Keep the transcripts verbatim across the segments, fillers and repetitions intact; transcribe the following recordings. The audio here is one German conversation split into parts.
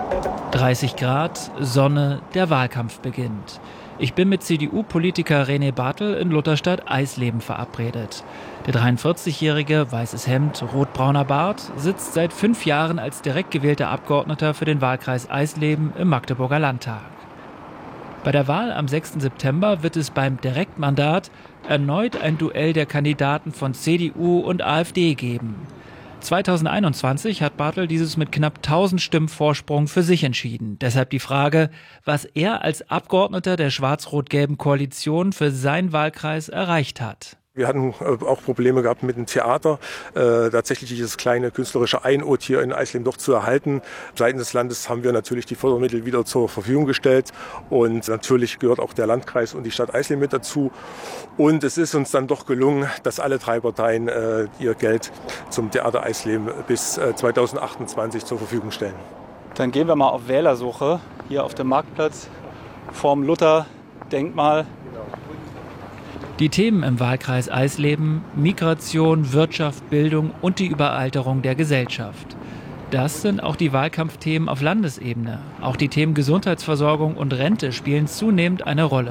dreißig Grad, Sonne, der Wahlkampf beginnt. Ich bin mit C D U-Politiker René Bartel in Lutherstadt-Eisleben verabredet. Der dreiundvierzigjährige, weißes Hemd, rotbrauner Bart, sitzt seit fünf Jahren als direkt gewählter Abgeordneter für den Wahlkreis Eisleben im Magdeburger Landtag. Bei der Wahl am sechsten September wird es beim Direktmandat erneut ein Duell der Kandidaten von C D U und AfD geben. zweitausendeinundzwanzig hat Bartel dieses mit knapp tausend Stimmen Vorsprung für sich entschieden. Deshalb die Frage, was er als Abgeordneter der schwarz-rot-gelben Koalition für seinen Wahlkreis erreicht hat. Wir hatten auch Probleme gehabt mit dem Theater, äh, tatsächlich dieses kleine künstlerische Einod hier in Eisleben doch zu erhalten. Seitens des Landes haben wir natürlich die Fördermittel wieder zur Verfügung gestellt und natürlich gehört auch der Landkreis und die Stadt Eisleben mit dazu. Und es ist uns dann doch gelungen, dass alle drei Parteien äh, ihr Geld zum Theater Eisleben bis äh, zweitausendachtundzwanzig zur Verfügung stellen. Dann gehen wir mal auf Wählersuche hier auf dem Marktplatz vorm Luther-Denkmal. Die Themen im Wahlkreis Eisleben: Migration, Wirtschaft, Bildung und die Überalterung der Gesellschaft. Das sind auch die Wahlkampfthemen auf Landesebene. Auch die Themen Gesundheitsversorgung und Rente spielen zunehmend eine Rolle.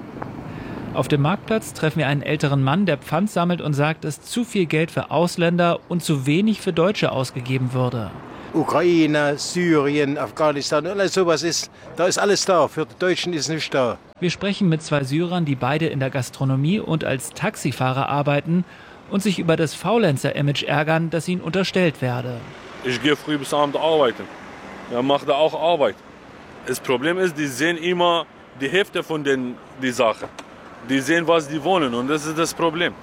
Auf dem Marktplatz treffen wir einen älteren Mann, der Pfand sammelt und sagt, dass zu viel Geld für Ausländer und zu wenig für Deutsche ausgegeben würde. Ukraine, Syrien, Afghanistan, alles sowas ist, da ist alles da. Für die Deutschen ist nichts da. Wir sprechen mit zwei Syrern, die beide in der Gastronomie und als Taxifahrer arbeiten und sich über das Faulenzer-Image ärgern, das ihnen unterstellt werde. Ich gehe früh bis abends arbeiten. Ja, mache da auch Arbeit. Das Problem ist, die sehen immer die Hälfte von den die Sache. Die sehen, was die wollen, und das ist das Problem.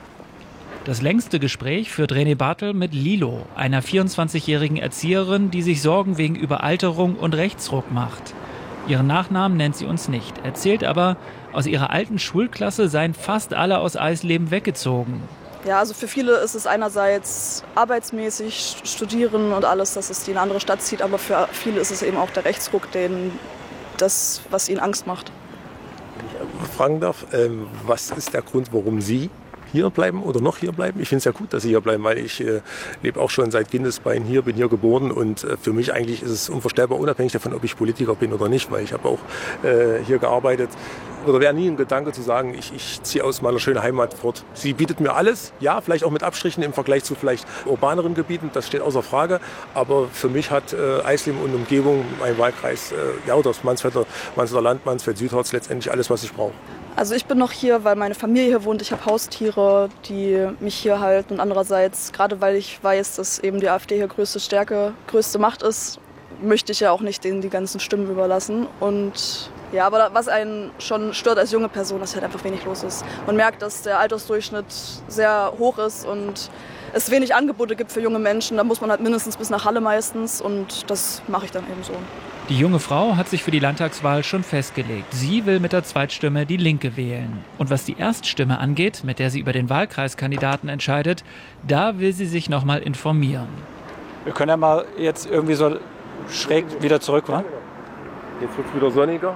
Das längste Gespräch führt René Bartel mit Lilo, einer vierundzwanzigjährigen Erzieherin, die sich Sorgen wegen Überalterung und Rechtsruck macht. Ihren Nachnamen nennt sie uns nicht, erzählt aber, aus ihrer alten Schulklasse seien fast alle aus Eisleben weggezogen. Ja, also für viele ist es einerseits arbeitsmäßig, studieren und alles, dass es die in eine andere Stadt zieht, aber für viele ist es eben auch der Rechtsruck, den, das, was ihnen Angst macht. Wenn ich fragen darf, ähm, was ist der Grund, warum Sie hier bleiben oder noch hier bleiben? Ich finde es ja gut, dass Sie hier bleiben, weil ich äh, lebe auch schon seit Kindesbeinen hier, bin hier geboren, und äh, für mich eigentlich ist es unvorstellbar, unabhängig davon, ob ich Politiker bin oder nicht, weil ich habe auch äh, hier gearbeitet. Oder wäre nie ein Gedanke zu sagen, ich, ich ziehe aus meiner schönen Heimat fort. Sie bietet mir alles, ja, vielleicht auch mit Abstrichen im Vergleich zu vielleicht urbaneren Gebieten, das steht außer Frage, aber für mich hat äh, Eisleben und Umgebung, mein Wahlkreis, äh, ja, oder das Mansfelder, Mansfelder Land, Mansfeld-Südharz, letztendlich alles, was ich brauche. Also ich bin noch hier, weil meine Familie hier wohnt. Ich habe Haustiere, die mich hier halten. Und andererseits, gerade weil ich weiß, dass eben die AfD hier größte Stärke, größte Macht ist, möchte ich ja auch nicht denen die ganzen Stimmen überlassen. Und ja, aber was einen schon stört als junge Person, dass halt einfach wenig los ist. Man merkt, dass der Altersdurchschnitt sehr hoch ist und es wenig Angebote gibt für junge Menschen. Da muss man halt mindestens bis nach Halle meistens, und das mache ich dann eben so. Die junge Frau hat sich für die Landtagswahl schon festgelegt. Sie will mit der Zweitstimme die Linke wählen. Und was die Erststimme angeht, mit der sie über den Wahlkreiskandidaten entscheidet, da will sie sich noch mal informieren. Wir können ja mal jetzt irgendwie so schräg wieder zurück, wa? Jetzt wird es wieder sonniger.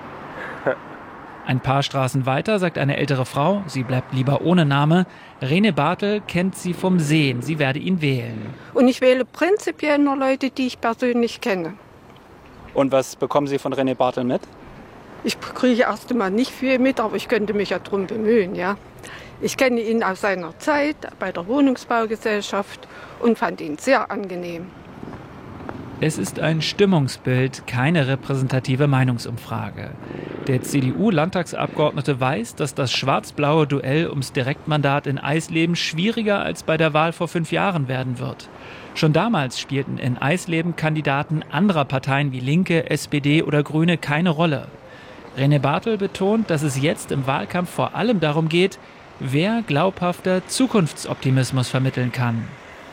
Ein paar Straßen weiter sagt eine ältere Frau, sie bleibt lieber ohne Name, René Bartel kennt sie vom Sehen, sie werde ihn wählen. Und ich wähle prinzipiell nur Leute, die ich persönlich kenne. Und was bekommen Sie von René Bartel mit? Ich kriege erst einmal nicht viel mit, aber ich könnte mich ja drum bemühen, ja. Ich kenne ihn aus seiner Zeit bei der Wohnungsbaugesellschaft und fand ihn sehr angenehm. Es ist ein Stimmungsbild, keine repräsentative Meinungsumfrage. Der C D U-Landtagsabgeordnete weiß, dass das schwarz-blaue Duell ums Direktmandat in Eisleben schwieriger als bei der Wahl vor fünf Jahren werden wird. Schon damals spielten in Eisleben Kandidaten anderer Parteien wie Linke, S P D oder Grüne keine Rolle. René Bartel betont, dass es jetzt im Wahlkampf vor allem darum geht, wer glaubhafter Zukunftsoptimismus vermitteln kann.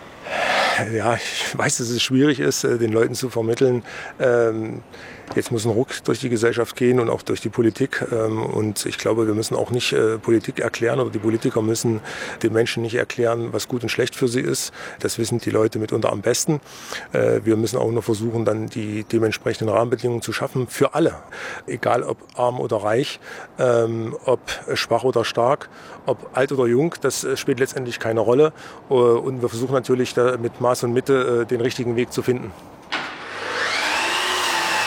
Ja, ich weiß, dass es schwierig ist, den Leuten zu vermitteln. Ähm, jetzt muss ein Ruck durch die Gesellschaft gehen und auch durch die Politik. Ähm, und ich glaube, wir müssen auch nicht äh, Politik erklären, oder die Politiker müssen den Menschen nicht erklären, was gut und schlecht für sie ist. Das wissen die Leute mitunter am besten. Äh, wir müssen auch nur versuchen, dann die dementsprechenden Rahmenbedingungen zu schaffen für alle. Egal ob arm oder reich, ähm, ob schwach oder stark, ob alt oder jung, das spielt letztendlich keine Rolle. Äh, und wir versuchen natürlich da mit Maß und Mitte den richtigen Weg zu finden.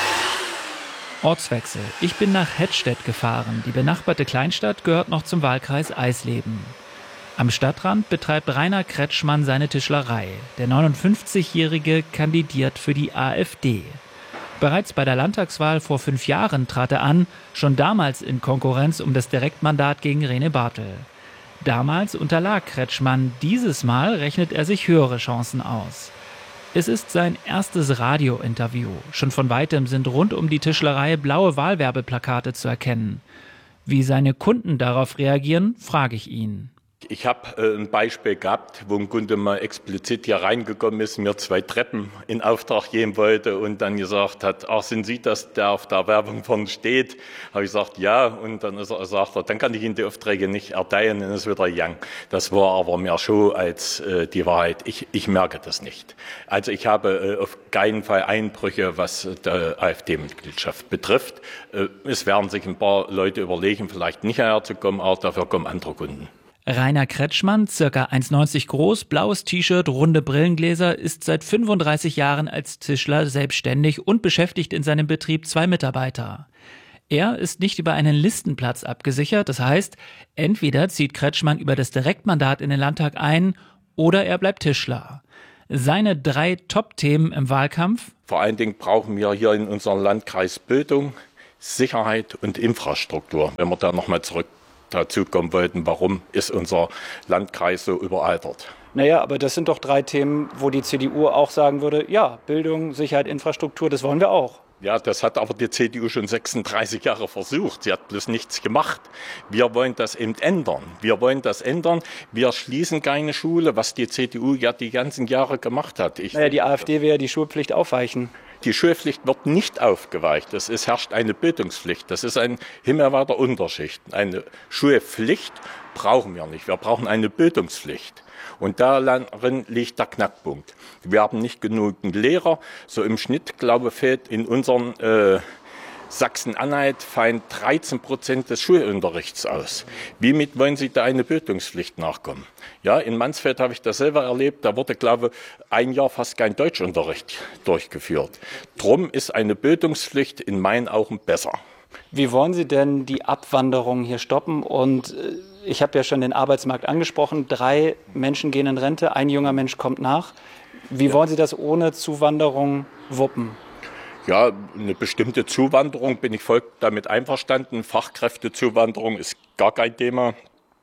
Ortswechsel. Ich bin nach Hettstedt gefahren. Die benachbarte Kleinstadt gehört noch zum Wahlkreis Eisleben. Am Stadtrand betreibt Rainer Kretschmann seine Tischlerei. Der neunundfünfzigjährige kandidiert für die AfD. Bereits bei der Landtagswahl vor fünf Jahren trat er an, schon damals in Konkurrenz um das Direktmandat gegen Rene Bartel. Damals unterlag Kretschmann, dieses Mal rechnet er sich höhere Chancen aus. Es ist sein erstes Radiointerview. Schon von weitem sind rund um die Tischlerei blaue Wahlwerbeplakate zu erkennen. Wie seine Kunden darauf reagieren, frage ich ihn. Ich habe äh, ein Beispiel gehabt, wo ein Kunde mal explizit hier reingekommen ist, mir zwei Treppen in Auftrag geben wollte und dann gesagt hat, ach, sind Sie das, der auf der Werbung vorne steht? Habe ich gesagt, ja. Und dann ist er, sagt er, dann kann ich Ihnen die Aufträge nicht erteilen, dann ist wieder Young. Das war aber mehr Show als äh, die Wahrheit. Ich, ich merke das nicht. Also ich habe äh, auf keinen Fall Einbrüche, was äh, die AfD-Mitgliedschaft betrifft. Äh, es werden sich ein paar Leute überlegen, vielleicht nicht hierher zu kommen, aber dafür kommen andere Kunden. Rainer Kretschmann, circa eins neunzig groß, blaues T-Shirt, runde Brillengläser, ist seit fünfunddreißig Jahren als Tischler selbstständig und beschäftigt in seinem Betrieb zwei Mitarbeiter. Er ist nicht über einen Listenplatz abgesichert, das heißt, entweder zieht Kretschmann über das Direktmandat in den Landtag ein oder er bleibt Tischler. Seine drei Top-Themen im Wahlkampf? Vor allen Dingen brauchen wir hier in unserem Landkreis Bildung, Sicherheit und Infrastruktur. Wenn wir da nochmal zurück dazu kommen wollten, warum ist unser Landkreis so überaltert? Naja, aber das sind doch drei Themen, wo die C D U auch sagen würde, ja, Bildung, Sicherheit, Infrastruktur, das wollen wir auch. Ja, das hat aber die C D U schon sechsunddreißig Jahre versucht. Sie hat bloß nichts gemacht. Wir wollen das eben ändern. Wir wollen das ändern. Wir schließen keine Schule, was die C D U ja die ganzen Jahre gemacht hat. Ich naja, die AfD will ja die Schulpflicht aufweichen. Die Schulpflicht wird nicht aufgeweicht. Es herrscht eine Bildungspflicht. Das ist ein himmelweiter Unterschied. Eine Schulpflicht brauchen wir nicht. Wir brauchen eine Bildungspflicht. Und darin liegt der Knackpunkt. Wir haben nicht genügend Lehrer. So im Schnitt, glaube ich, fehlt in unseren äh, Sachsen-Anhalt fallen dreizehn Prozent des Schulunterrichts aus. Wie mit wollen Sie da eine Bildungspflicht nachkommen? Ja, in Mansfeld habe ich das selber erlebt. Da wurde, glaube ich, ein Jahr fast kein Deutschunterricht durchgeführt. Drum ist eine Bildungspflicht in meinen Augen besser. Wie wollen Sie denn die Abwanderung hier stoppen? Und äh, ich habe ja schon den Arbeitsmarkt angesprochen. Drei Menschen gehen in Rente, ein junger Mensch kommt nach. Wie ja. wollen Sie das ohne Zuwanderung wuppen? Ja, eine bestimmte Zuwanderung bin ich voll damit einverstanden. Fachkräftezuwanderung ist gar kein Thema.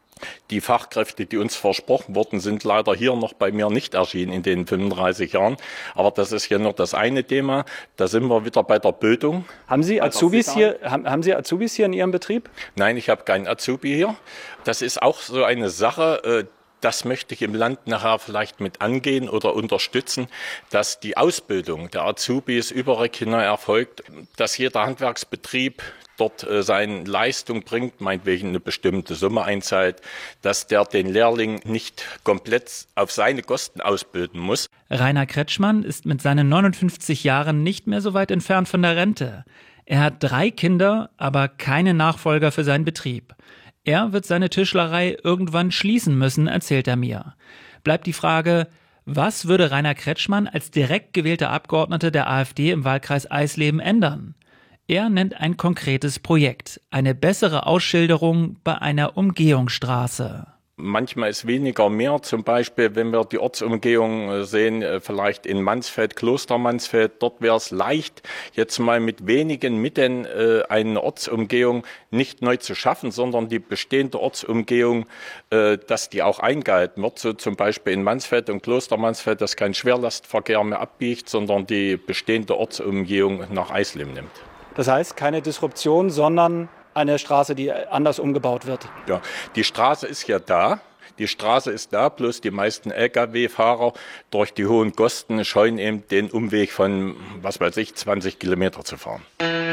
Die Fachkräfte, die uns versprochen wurden, sind leider hier noch bei mir nicht erschienen in den fünfunddreißig Jahren. Aber das ist hier noch das eine Thema. Da sind wir wieder bei der Bildung. Haben Sie Azubis hier, haben, haben Sie Azubis hier in Ihrem Betrieb? Nein, ich habe keinen Azubi hier. Das ist auch so eine Sache, das möchte ich im Land nachher vielleicht mit angehen oder unterstützen, dass die Ausbildung der Azubis überregional erfolgt, dass jeder Handwerksbetrieb dort äh, seine Leistung bringt, meinetwegen eine bestimmte Summe einzahlt, dass der den Lehrling nicht komplett auf seine Kosten ausbilden muss. Rainer Kretschmann ist mit seinen neunundfünfzig Jahren nicht mehr so weit entfernt von der Rente. Er hat drei Kinder, aber keine Nachfolger für seinen Betrieb. Er wird seine Tischlerei irgendwann schließen müssen, erzählt er mir. Bleibt die Frage, was würde Rainer Kretschmann als direkt gewählter Abgeordneter der AfD im Wahlkreis Eisleben ändern? Er nennt ein konkretes Projekt, eine bessere Ausschilderung bei einer Umgehungsstraße. Manchmal ist weniger mehr, zum Beispiel, wenn wir die Ortsumgehung sehen, vielleicht in Mansfeld, Kloster Mansfeld, dort wäre es leicht, jetzt mal mit wenigen Mitteln äh, eine Ortsumgehung nicht neu zu schaffen, sondern die bestehende Ortsumgehung, äh, dass die auch eingehalten wird, so zum Beispiel in Mansfeld und Kloster Mansfeld, dass kein Schwerlastverkehr mehr abbiegt, sondern die bestehende Ortsumgehung nach Eisleben nimmt. Das heißt, keine Disruption, sondern eine Straße, die anders umgebaut wird. Ja, die Straße ist ja da. Die Straße ist da, bloß die meisten L K W-Fahrer durch die hohen Kosten scheuen eben den Umweg von, was weiß ich, zwanzig Kilometer zu fahren.